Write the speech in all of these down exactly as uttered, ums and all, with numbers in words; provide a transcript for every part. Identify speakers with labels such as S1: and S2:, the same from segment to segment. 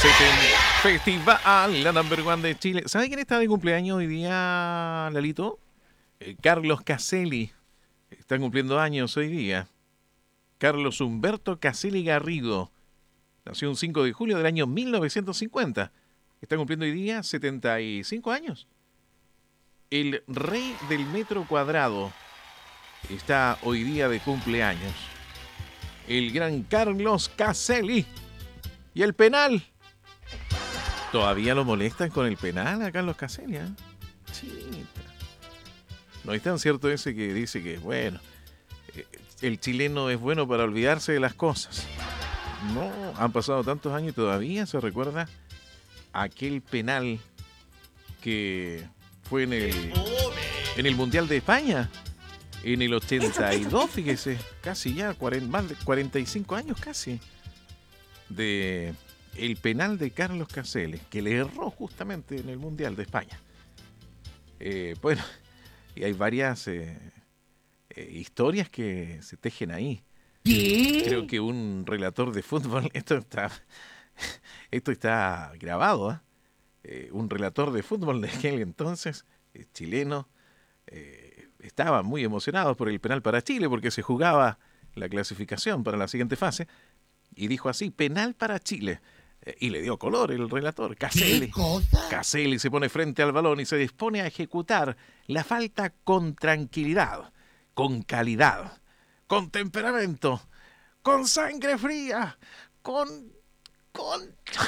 S1: Festival, la number one de Chile. ¿Sabe quién está de cumpleaños hoy día, Lalito? Eh, Carlos Caselli. Están cumpliendo años hoy día. Carlos Humberto Caselli Garrido. Nació un cinco de julio del año mil novecientos cincuenta. Está cumpliendo hoy día setenta y cinco años. El rey del metro cuadrado está hoy día de cumpleaños. El gran Carlos Caselli. Y el penal. ¿Todavía lo molestan con el penal a Carlos Caselli? ¿eh? Chita. No es tan cierto ese que dice que, bueno, el chileno es bueno para olvidarse de las cosas. No, han pasado tantos años y todavía se recuerda aquel penal que fue en el, en el Mundial de España, en el ochenta y dos, fíjese, casi ya, cuarenta, más de cuarenta y cinco años casi, de el penal de Carlos Caselli, que le erró justamente en el Mundial de España. Eh, bueno, y hay varias eh, eh, historias que se tejen ahí. ¿Qué? Creo que un relator de fútbol, esto está, esto está grabado, ¿eh? Eh, un relator de fútbol de aquel entonces, eh, chileno, eh, estaba muy emocionado por el penal para Chile porque se jugaba la clasificación para la siguiente fase y dijo así, penal para Chile. Y le dio color el relator, Caselli. Caselli se pone frente al balón y se dispone a ejecutar la falta con tranquilidad, con calidad, con temperamento, con sangre fría, con... con...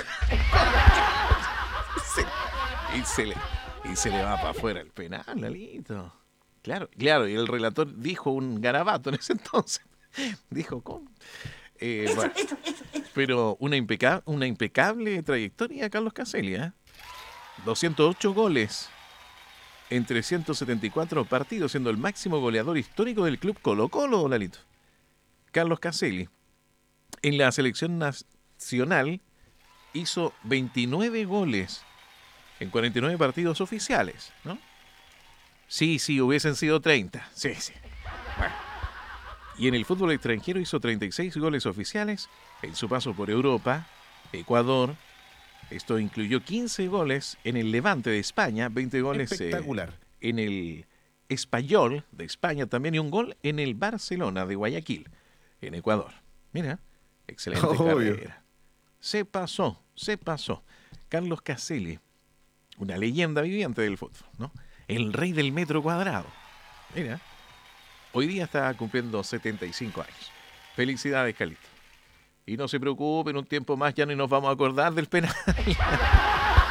S1: y, se le, y se le va para afuera el penal, Lalito. Claro, claro, y el relator dijo un garabato en ese entonces. Dijo, ¿cómo? Eh, bueno, pero una, impeca- una impecable trayectoria Carlos Caselli, ¿eh? doscientos ocho goles en trescientos setenta y cuatro partidos, siendo el máximo goleador histórico del club Colo-Colo, Lalito. Carlos Caselli, en la selección nacional, hizo veintinueve goles en cuarenta y nueve partidos oficiales, ¿no? Sí, sí, hubiesen sido treinta. Sí, sí. Bueno. Y en el fútbol extranjero hizo treinta y seis goles oficiales en su paso por Europa, Ecuador. Esto incluyó quince goles en el Levante de España, veinte goles
S2: Espectacular.
S1: Eh, en el Espanyol de España también y un gol en el Barcelona de Guayaquil, en Ecuador. Mira, excelente
S2: Obvio.
S1: carrera. Se pasó, se pasó. Carlos Caselli, una leyenda viviente del fútbol, ¿no? El rey del metro cuadrado. Mira. Hoy día está cumpliendo setenta y cinco años. Felicidades, Calito. Y no se preocupen, un tiempo más ya no nos vamos a acordar del penal.